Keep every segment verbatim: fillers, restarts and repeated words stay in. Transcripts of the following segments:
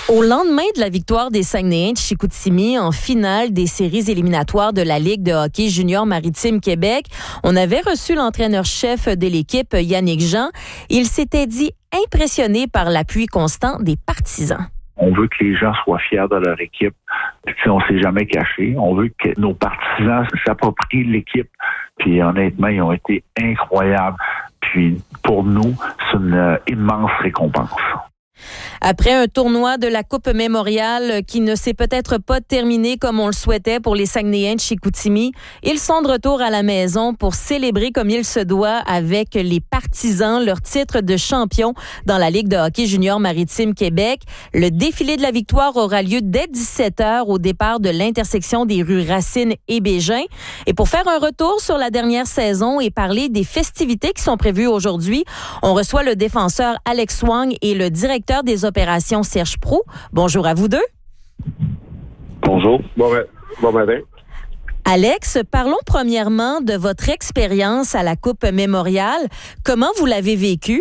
Au lendemain de la victoire des Saguenayens de Chicoutimi en finale des séries éliminatoires de la Ligue de hockey junior maritime Québec, on avait reçu l'entraîneur-chef de l'équipe, Yannick Jean. Il s'était dit impressionné par l'appui constant des partisans. On veut que les gens soient fiers de leur équipe. Puis, on ne s'est jamais caché. On veut que nos partisans s'approprient l'équipe. Puis honnêtement, ils ont été incroyables. Puis pour nous, c'est une euh, immense récompense. Après un tournoi de la Coupe Mémorial qui ne s'est peut-être pas terminé comme on le souhaitait pour les Saguenayens de Chicoutimi, ils sont de retour à la maison pour célébrer comme il se doit avec les partisans leur titre de champion dans la Ligue de hockey junior maritime Québec. Le défilé de la victoire aura lieu dès dix-sept heures au départ de l'intersection des rues Racine et Bégin. Et pour faire un retour sur la dernière saison et parler des festivités qui sont prévues aujourd'hui, on reçoit le défenseur Alex Wang et le directeur des opérations Serge Proulx. Bonjour à vous deux. Bonjour. Bon, bon matin. Alex, parlons premièrement de votre expérience à la Coupe Mémorial. Comment vous l'avez vécue?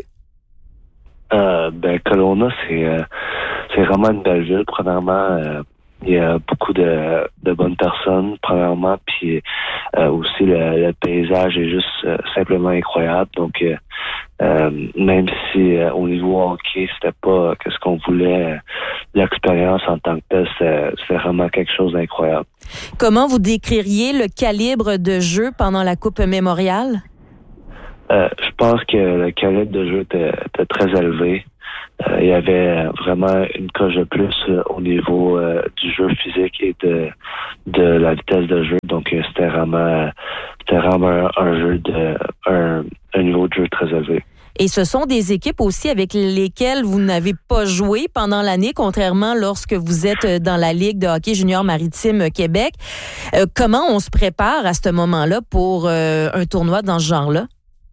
Euh, ben, Kelowna, c'est, euh, c'est vraiment une belle ville. Premièrement, euh, il y a beaucoup de, de bonnes personnes, premièrement, puis euh, aussi le, le paysage est juste euh, simplement incroyable. Donc, euh, euh, même si euh, au niveau hockey, c'était pas euh, ce qu'on voulait, euh, l'expérience en tant que telle, c'est, c'est vraiment quelque chose d'incroyable. Comment vous décririez le calibre de jeu pendant la Coupe Mémorial? Euh, je pense que le calibre de jeu était, était très élevé. Euh, il y avait vraiment une coche de plus euh, au niveau euh, du jeu physique et de de la vitesse de jeu. Donc euh, c'était vraiment c'était vraiment un, un jeu de un, un niveau de jeu très élevé. Et ce sont des équipes aussi avec lesquelles vous n'avez pas joué pendant l'année, contrairement lorsque vous êtes dans la Ligue de hockey junior maritime Québec. Euh, comment on se prépare à ce moment-là pour euh, un tournoi dans ce genre-là?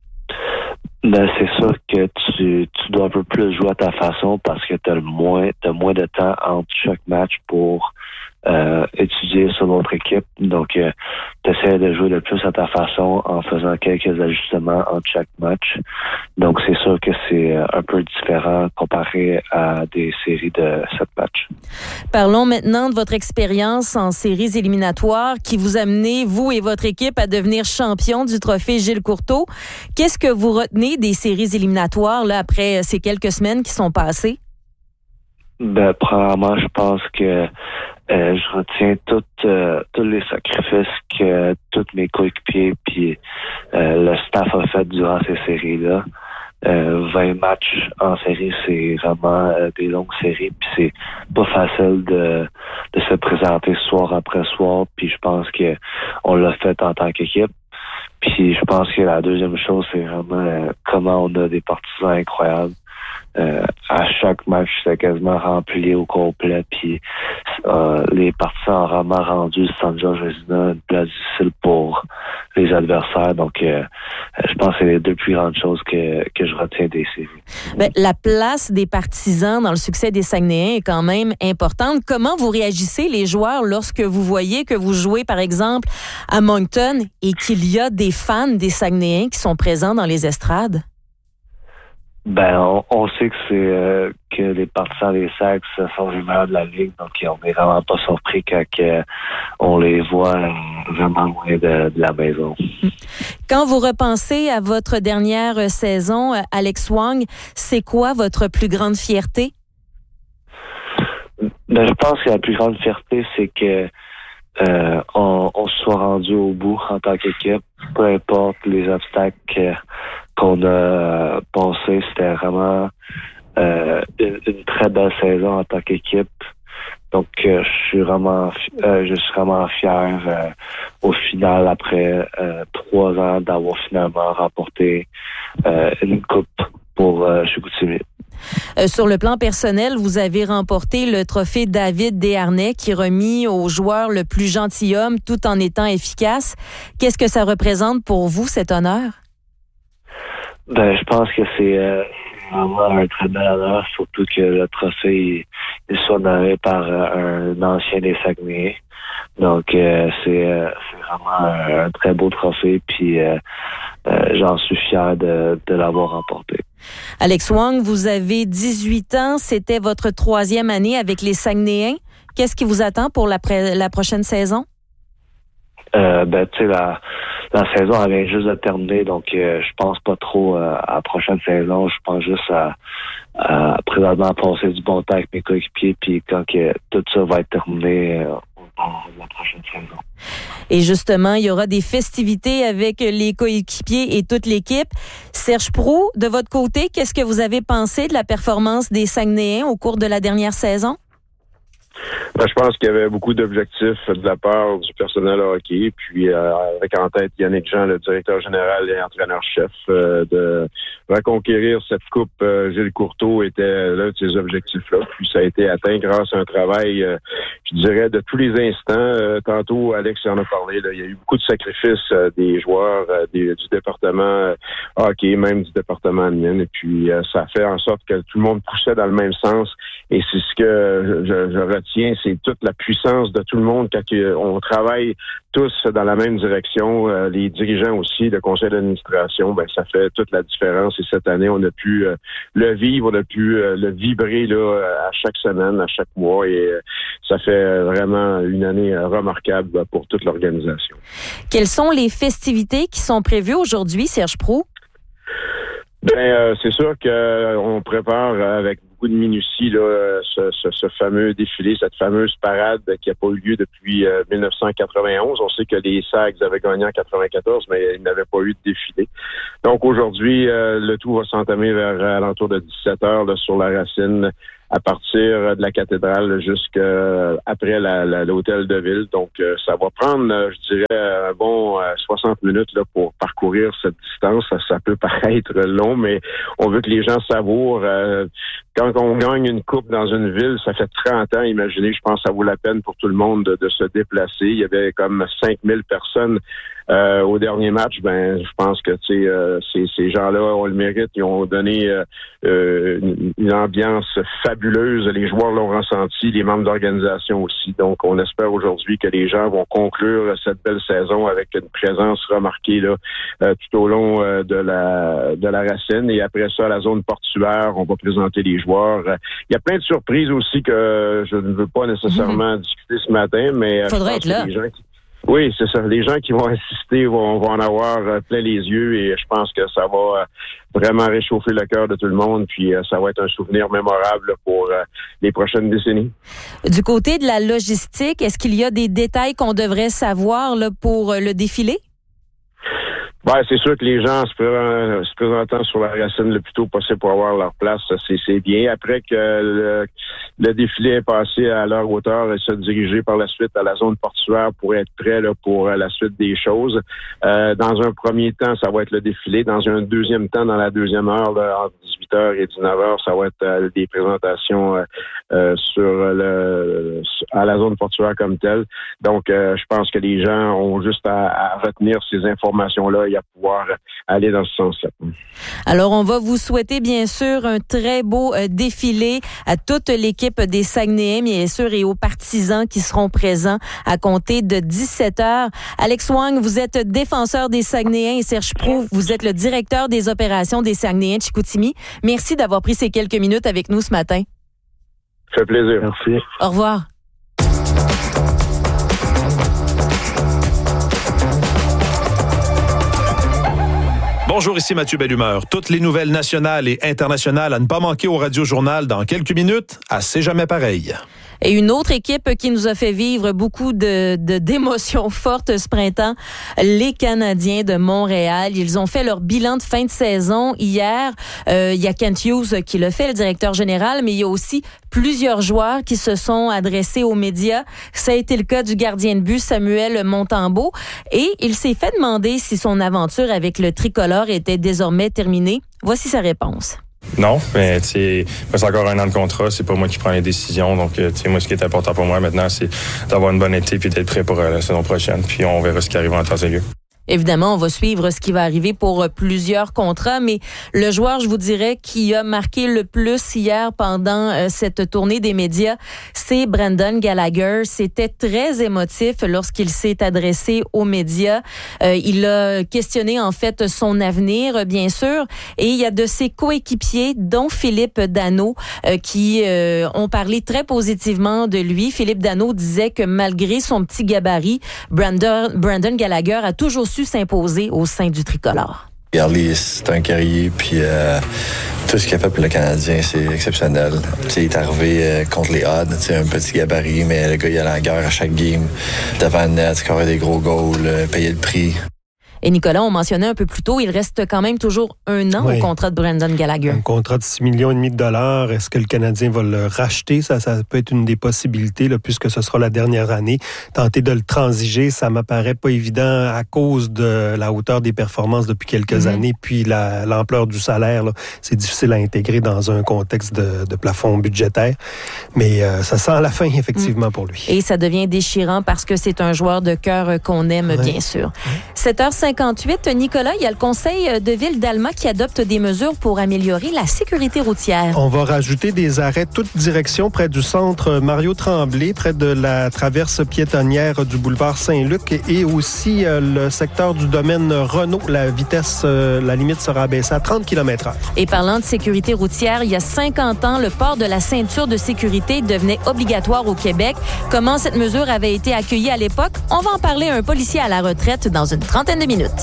Ben, c'est sûr que tu, tu dois un peu plus jouer à ta façon parce que tu as moins, t'as moins de temps entre chaque match pour euh, étudier sur l'autre équipe. Donc, euh, tu essaies de jouer le plus à ta façon en faisant quelques ajustements entre chaque match. Donc, c'est sûr que c'est un peu différent comparé à des séries de sept matchs. Parlons maintenant de votre expérience en séries éliminatoires qui vous a mené, vous et votre équipe, à devenir champion du trophée Gilles Courteau. Qu'est-ce que vous retenez des séries éliminatoires là, après ces quelques semaines qui sont passées? Ben, premièrement, je pense que euh, je retiens tout, euh, tous les sacrifices que tous mes coéquipiers puis euh, le staff a fait durant ces séries-là. Euh, vingt matchs en série, c'est vraiment euh, des longues séries, puis c'est pas facile de, de se présenter soir après soir, puis je pense que on l'a fait en tant qu'équipe. Puis je pense que la deuxième chose, c'est vraiment euh, comment on a des partisans incroyables. Euh, à chaque match, c'était quasiment rempli au complet. Puis euh, les partisans ont vraiment rendu Saint-Georges-Vézina une place difficile pour les adversaires. Donc, euh, je pense que c'est les deux plus grandes choses que, que je retiens des séries. Ben, la place des partisans dans le succès des Saguenayens est quand même importante. Comment vous réagissez, les joueurs, lorsque vous voyez que vous jouez, par exemple, à Moncton et qu'il y a des fans des Saguenayens qui sont présents dans les estrades? Ben, on, on sait que c'est euh, que les partisans des Sags sont les meilleurs de la ligue, donc on n'est vraiment pas surpris quand que on les voit vraiment loin de, de la maison. Quand vous repensez à votre dernière saison, Alex Wang, c'est quoi votre plus grande fierté? Ben, je pense que la plus grande fierté, c'est que euh, on, on se soit rendu au bout en tant qu'équipe, peu importe les obstacles qu'on a passé, c'était vraiment euh, une, une très belle saison en tant qu'équipe. Donc, euh, je suis vraiment, euh, je suis vraiment fier euh, au final, après euh, trois ans, d'avoir finalement remporté euh, une coupe pour euh, Chicoutimi. Euh, sur le plan personnel, vous avez remporté le trophée David Desharnais qui est remis au joueur le plus gentilhomme tout en étant efficace. Qu'est-ce que ça représente pour vous, cet honneur? Ben, je pense que c'est, euh, vraiment un très bel honneur, surtout que le trophée il soit donné par un ancien des Saguenayens. Donc, euh, c'est, euh, c'est vraiment un, un très beau trophée, puis euh, euh, j'en suis fier de, de l'avoir remporté. Alex Wong, vous avez dix-huit ans, c'était votre troisième année avec les Saguenayens. Qu'est-ce qui vous attend pour la, pré- la prochaine saison? Euh, ben, tu sais, la, la saison elle vient juste de terminer, donc euh, je pense pas trop euh, à la prochaine saison. Je pense juste à, à présentement passer du bon temps avec mes coéquipiers, puis quand que tout ça va être terminé, euh, on part de la prochaine saison. Et justement, il y aura des festivités avec les coéquipiers et toute l'équipe. Serge Proulx, de votre côté, qu'est-ce que vous avez pensé de la performance des Saguenayens au cours de la dernière saison? Ben, je pense qu'il y avait beaucoup d'objectifs de la part du personnel hockey, puis euh, avec en tête Yannick Jean, le directeur général et entraîneur-chef, euh, de reconquérir cette coupe. Euh, Gilles Courteau était l'un de ces objectifs-là, puis ça a été atteint grâce à un travail, euh, je dirais, de tous les instants. Euh, tantôt, Alex en a parlé, là, il y a eu beaucoup de sacrifices euh, des joueurs euh, des, du département euh, hockey, même du département admin, et puis euh, ça a fait en sorte que tout le monde poussait dans le même sens, et c'est ce que je, je retiens, c'est toute la puissance de tout le monde quand on travaille tous dans la même direction, euh, les dirigeants aussi, le conseil d'administration, ben ça fait toute la différence. Et cette année, on a pu euh, le vivre, on a pu euh, le vibrer là à chaque semaine, à chaque mois, et euh, ça fait vraiment une année euh, remarquable pour toute l'organisation. Quelles sont les festivités qui sont prévues aujourd'hui, Serge Proulx? Ben, euh, c'est sûr qu'on prépare avec beaucoup de minutie là, ce, ce, ce fameux défilé, cette fameuse parade qui n'a pas eu lieu depuis euh, dix-neuf cent quatre-vingt-onze. On sait que les Sags avaient gagné en quatre-vingt-quatorze, mais ils n'avaient pas eu de défilé. Donc aujourd'hui, euh, le tout va s'entamer vers alentour de dix-sept heures là, sur la Racine, à partir de la cathédrale jusqu'après la, la, l'hôtel de ville. Donc, euh, ça va prendre, je dirais, un bon euh, soixante minutes là, pour parcourir cette distance. Ça, ça peut paraître long, mais on veut que les gens savourent. Euh, quand on gagne une coupe dans une ville, ça fait trente ans, imaginez, je pense que ça vaut la peine pour tout le monde de, de se déplacer. Il y avait comme cinq mille personnes euh, au dernier match. Ben, je pense que tu sais, euh, ces, ces gens-là ont le mérite. Ils ont donné euh, euh, une, une ambiance fabuleuse. Les joueurs l'ont ressenti, les membres d'organisation aussi. Donc, on espère aujourd'hui que les gens vont conclure cette belle saison avec une présence remarquée là, euh, tout au long euh, de la de la Racine. Et après ça, à la zone portuaire, on va présenter les joueurs. Il y a plein de surprises aussi que je ne veux pas nécessairement mm-hmm. discuter ce matin, mais faudrait être là. Les gens qui... Oui, c'est ça. Les gens qui vont assister vont, vont en avoir plein les yeux, et je pense que ça va vraiment réchauffer le cœur de tout le monde, puis ça va être un souvenir mémorable pour les prochaines décennies. Du côté de la logistique, est-ce qu'il y a des détails qu'on devrait savoir là, pour le défilé? Ben, c'est sûr que les gens se, pré- se présentant sur la Racine le plus tôt possible pour avoir leur place, c'est, c'est bien. Après que le, le défilé est passé à leur hauteur et se diriger par la suite à la zone portuaire pour être prêt là, pour la suite des choses. Euh, dans un premier temps, ça va être le défilé. Dans un deuxième temps, dans la deuxième heure, là, entre dix-huit heures et dix-neuf heures, ça va être euh, des présentations euh, euh, sur le à la zone portuaire comme telle. Donc, euh, je pense que les gens ont juste à, à retenir ces informations-là et à pouvoir aller dans ce sens-là. Alors, on va vous souhaiter, bien sûr, un très beau euh, défilé à toute l'équipe des Saguenayens, bien sûr, et aux partisans qui seront présents à compter de dix-sept heures. Alex Wong, vous êtes défenseur des Saguenayens, et Serge Proulx, vous êtes le directeur des opérations des Saguenayens de Chicoutimi. Merci d'avoir pris ces quelques minutes avec nous ce matin. Ça fait plaisir. Merci. Au revoir. Bonjour, ici Mathieu Bellumeur. Toutes les nouvelles nationales et internationales à ne pas manquer au Radio-Journal dans quelques minutes, à C'est jamais pareil. Et une autre équipe qui nous a fait vivre beaucoup de, de d'émotions fortes ce printemps, les Canadiens de Montréal. Ils ont fait leur bilan de fin de saison hier. Euh, il y a Kent Hughes qui le fait, le directeur général, mais il y a aussi plusieurs joueurs qui se sont adressés aux médias. Ça a été le cas du gardien de but Samuel Montembeault. Et il s'est fait demander si son aventure avec le tricolore était désormais terminée. Voici sa réponse. Non, mais tu sais, c'est encore un an de contrat, c'est pas moi qui prends les décisions. Donc, tu sais, moi, ce qui est important pour moi maintenant, c'est d'avoir une bonne été puis d'être prêt pour euh, la saison prochaine. Puis on verra ce qui arrive en temps et lieu. Évidemment, on va suivre ce qui va arriver pour plusieurs contrats, mais le joueur, je vous dirais, qui a marqué le plus hier pendant euh, cette tournée des médias, c'est Brendan Gallagher. C'était très émotif lorsqu'il s'est adressé aux médias. Euh, il a questionné en fait son avenir, bien sûr, et il y a de ses coéquipiers, dont Philippe Danault, euh, qui euh, ont parlé très positivement de lui. Philippe Danault disait que malgré son petit gabarit, Brandon, Brendan Gallagher a toujours su s'imposer au sein du tricolore. Garley, c'est un guerrier, puis euh, tout ce qu'il a fait pour le Canadien, c'est exceptionnel. T'sais, il est arrivé euh, contre les Odds, un petit gabarit, mais le gars, il allait en guerre à chaque game, devant le net, scorer des gros goals, euh, payer le prix. Et Nicolas, on mentionnait un peu plus tôt, il reste quand même toujours un an oui. au contrat de Brendan Gallagher. Un contrat de six virgule cinq millions de dollars. Est-ce que le Canadien va le racheter? Ça, ça peut être une des possibilités, là, puisque ce sera la dernière année. Tenter de le transiger, ça m'apparaît pas évident à cause de la hauteur des performances depuis quelques mm-hmm. années, puis la, l'ampleur du salaire. Là, c'est difficile à intégrer dans un contexte de, de plafond budgétaire. Mais euh, ça sent la fin, effectivement, mm. pour lui. Et ça devient déchirant parce que c'est un joueur de cœur qu'on aime, oui. bien sûr. Oui. sept heures cinquante Nicolas, il y a le conseil de ville d'Alma qui adopte des mesures pour améliorer la sécurité routière. On va rajouter des arrêts toutes directions près du centre Mario Tremblay, près de la traverse piétonnière du boulevard Saint-Luc et aussi euh, le secteur du domaine Renault. La vitesse, euh, la limite sera abaissée à trente kilomètres heure. Et parlant de sécurité routière, il y a cinquante ans, le port de la ceinture de sécurité devenait obligatoire au Québec. Comment cette mesure avait été accueillie à l'époque? On va en parler à un policier à la retraite dans une trentaine de minutes.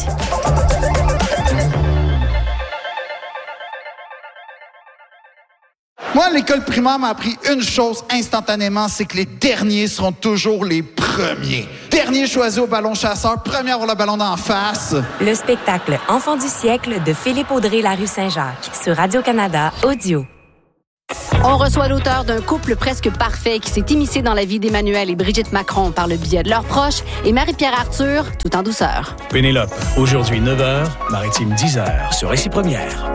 Moi, l'école primaire m'a appris une chose instantanément, c'est que les derniers seront toujours les premiers. Dernier choisi au ballon chasseur, premier à avoir le ballon d'en face. Le spectacle Enfant du siècle de Philippe Audrey, la rue Saint-Jacques, sur Radio-Canada Audio. On reçoit l'auteur d'un couple presque parfait qui s'est immiscé dans la vie d'Emmanuel et Brigitte Macron par le biais de leurs proches et Marie-Pierre Arthur, tout en douceur. Pénélope, aujourd'hui neuf heures, Maritime dix heures, sur Récit Première.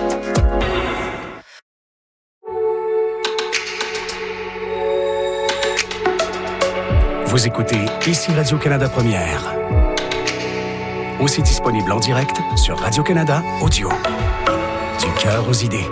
Vous écoutez Ici Radio-Canada Première. Aussi disponible en direct sur Radio-Canada Audio. Du cœur aux idées.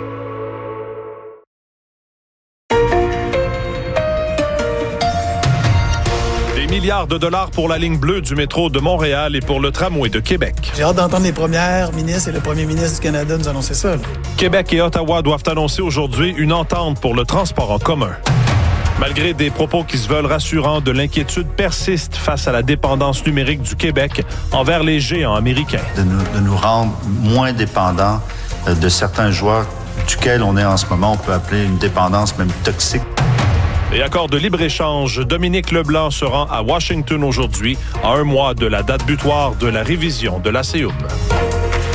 Milliards de dollars pour la ligne bleue du métro de Montréal et pour le tramway de Québec. J'ai hâte d'entendre les premières ministres et le premier ministre du Canada nous annoncer ça. Là. Québec et Ottawa doivent annoncer aujourd'hui une entente pour le transport en commun. Malgré des propos qui se veulent rassurants, de l'inquiétude persiste face à la dépendance numérique du Québec envers les géants américains. De nous, de nous rendre moins dépendants de certains joueurs duquel on est en ce moment, on peut appeler une dépendance même toxique. Et accord de libre-échange, Dominique Leblanc se rend à Washington aujourd'hui, à un mois de la date butoir de la révision de l'A C E U M.